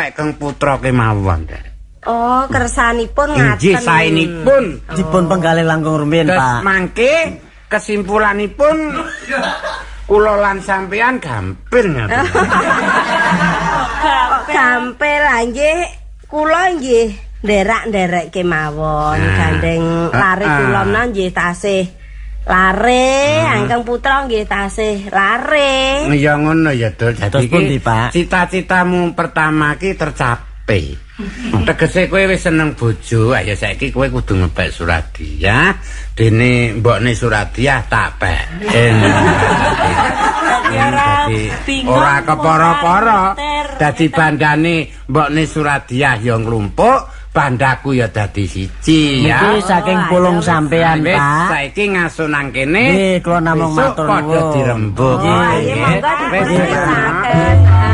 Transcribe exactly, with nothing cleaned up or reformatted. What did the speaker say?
sampai keng putra kemawon. Oh, kersanipun ngaten. Nggih, saenipun dipun penggalih langkung rumiyin, Pak. Mangke kesimpulanipun kula lan sampean gampil ngaten. Gampil nggih, kula nggih nderak-nderek kemawon gandeng lare kula menawi nggih tasih lare, angkeng putra nggih tasih lare. Ya ngono ya, Dul. Dadi pundi, Pak? Cita-citamu pertama ki tercapai. Tegese kowe wis seneng bojo, ayo saiki kowe kudu ngebak Suradiah. Dene mbokne Suradiah tak pek. Ora kepara-para. Dadi bandane mbokne Suradiah ya nglumpuk, bandaku ya dadi siji ya. Niki saking pulung sampean, Pak. Saiki ngaso nang kene. Nggih, kula namung matur nuwun. Padha dirembug. Nggih, monggo dipun